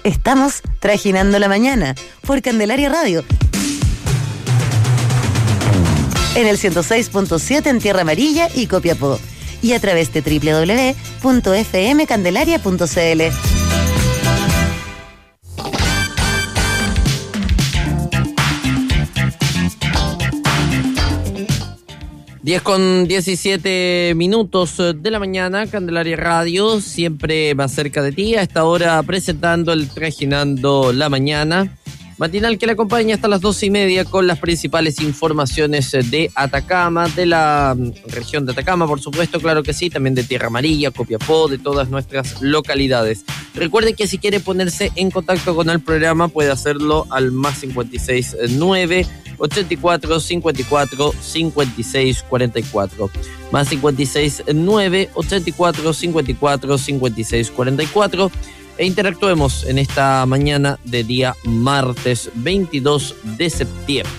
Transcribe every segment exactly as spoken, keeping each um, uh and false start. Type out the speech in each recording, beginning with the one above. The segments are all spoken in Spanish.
Estamos trajinando la mañana por Candelaria Radio. En el ciento seis punto siete en Tierra Amarilla y Copiapó. Y a través de doble u doble u doble u punto f m candelaria punto c l. diez con diecisiete minutos de la mañana, Candelaria Radio, siempre más cerca de ti, a esta hora presentando el Trajinando la Mañana, matinal que le acompaña hasta las doce y media con las principales informaciones de Atacama, de la región de Atacama, por supuesto, claro que sí, también de Tierra Amarilla, Copiapó, de todas nuestras localidades. Recuerde que si quiere ponerse en contacto con el programa puede hacerlo al más cincuenta y seis nueve ochenta y cuatro cincuenta y cuatro cincuenta y seis cuarenta y cuatro, más cincuenta y seis nueve ochenta y cuatro cincuenta y cuatro cincuenta y seis cuarenta y cuatro, e interactuemos en esta mañana de día martes veintidós de septiembre.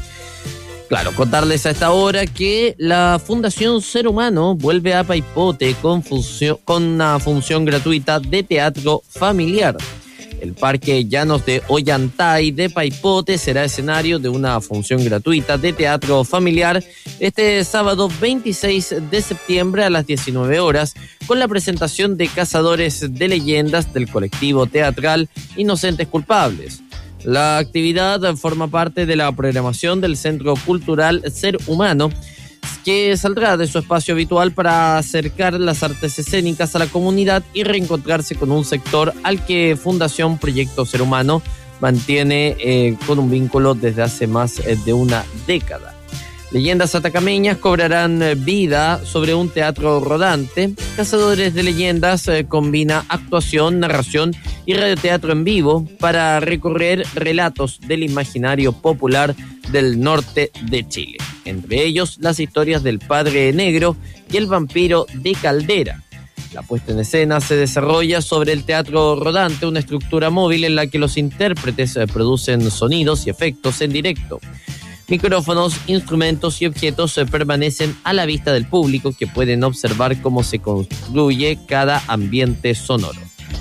Claro, contarles a esta hora que la Fundación Ser Humano vuelve a Paipote con, función, con una función gratuita de teatro familiar. El Parque Llanos de Ollantay de Paipote será escenario de una función gratuita de teatro familiar este sábado veintiséis de septiembre a las diecinueve horas, con la presentación de Cazadores de Leyendas del colectivo teatral Inocentes Culpables. La actividad forma parte de la programación del Centro Cultural Ser Humano, que saldrá de su espacio habitual para acercar las artes escénicas a la comunidad y reencontrarse con un sector al que Fundación Proyecto Ser Humano mantiene eh, con un vínculo desde hace más eh, de una década. Leyendas atacameñas cobrarán vida sobre un teatro rodante. Cazadores de Leyendas eh, combina actuación, narración y radioteatro en vivo para recorrer relatos del imaginario popular del norte de Chile. Entre ellos, las historias del Padre Negro y el vampiro de Caldera. La puesta en escena se desarrolla sobre el teatro rodante, una estructura móvil en la que los intérpretes eh, producen sonidos y efectos en directo. Micrófonos, instrumentos y objetos permanecen a la vista del público, que pueden observar cómo se construye cada ambiente sonoro.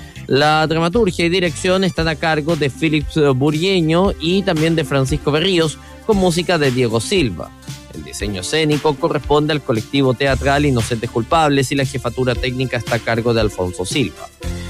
La dramaturgia y dirección están a cargo de Félix Burgueño y también de Francisco Berríos, con música de Diego Silva. El diseño escénico corresponde al colectivo teatral Inocentes Culpables y la jefatura técnica está a cargo de Alfonso Silva.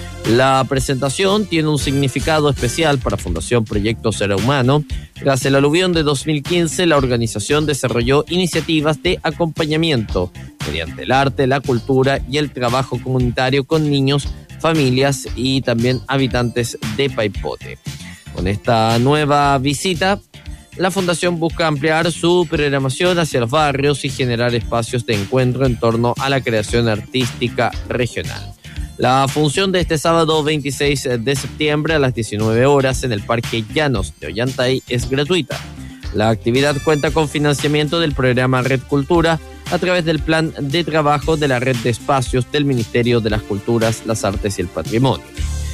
La presentación tiene un significado especial para Fundación Proyecto Ser Humano. Tras el aluvión de dos mil quince, la organización desarrolló iniciativas de acompañamiento mediante el arte, la cultura y el trabajo comunitario con niños, familias y también habitantes de Paipote. Con esta nueva visita, la Fundación busca ampliar su programación hacia los barrios y generar espacios de encuentro en torno a la creación artística regional. La función de este sábado veintiséis de septiembre a las diecinueve horas en el Parque Llanos de Ollantay es gratuita. La actividad cuenta con financiamiento del programa Red Cultura a través del plan de trabajo de la Red de Espacios del Ministerio de las Culturas, las Artes y el Patrimonio.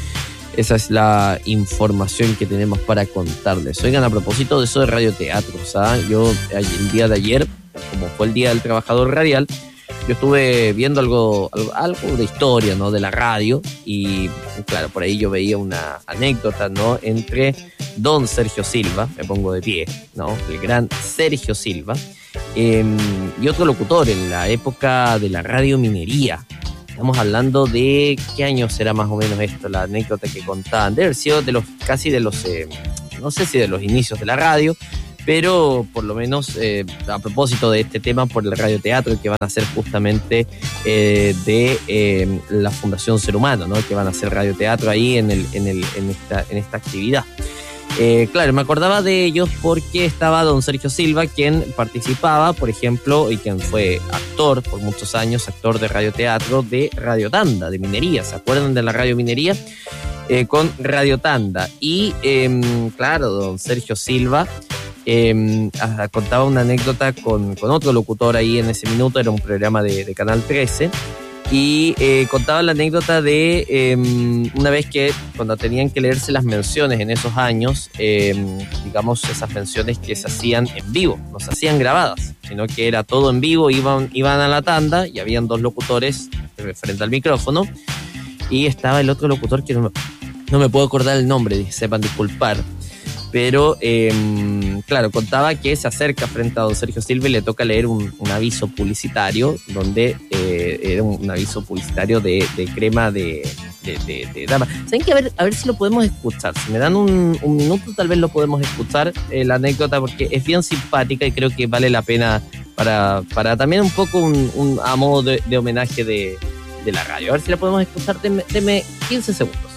Esa es la información que tenemos para contarles. Oigan, a propósito de eso de radioteatros, ¿eh? yo el día de ayer, como fue el Día del Trabajador Radial, yo estuve viendo algo, algo, algo de historia, ¿no?, de la radio, y claro, por ahí yo veía una anécdota, ¿no?, entre don Sergio Silva, me pongo de pie, ¿no?, el gran Sergio Silva, eh, y otro locutor en la época de la radio minería. Estamos hablando de qué año será más o menos esto, la anécdota que contaban. Debe haber sido de los, casi de los, eh, no sé si de los inicios de la radio, pero por lo menos eh, a propósito de este tema por el radioteatro que van a hacer justamente eh, de eh, la Fundación Ser Humano, ¿no?, que van a hacer radioteatro ahí en, el, en, el, en, esta, en esta actividad. Eh, claro, me acordaba de ellos porque estaba don Sergio Silva, quien participaba, por ejemplo, y quien fue actor por muchos años, actor de radioteatro de Radio Tanda, de Minería. ¿Se acuerdan de la Radio Minería? Eh, con Radio Tanda. Y eh, claro, don Sergio Silva eh, contaba una anécdota con, con otro locutor ahí en ese minuto, era un programa de, de Canal trece. Y eh, contaba la anécdota de eh, una vez que cuando tenían que leerse las menciones en esos años, eh, digamos esas menciones que se hacían en vivo, no se hacían grabadas, sino que era todo en vivo, iban, iban a la tanda y habían dos locutores frente al micrófono y estaba el otro locutor que no me, no me puedo acordar el nombre, sepan disculpar. Pero, eh, claro, contaba que se acerca frente a don Sergio Silva y le toca leer un, un aviso publicitario, donde eh, era un, un aviso publicitario de, de crema de, de, de, de dama. ¿Saben qué? A ver, a ver si lo podemos escuchar. Si me dan un, un minuto, tal vez lo podemos escuchar, eh, la anécdota, porque es bien simpática y creo que vale la pena para, para también un poco un, un a modo de, de homenaje de, de la radio. A ver si la podemos escuchar. Deme, deme quince segundos.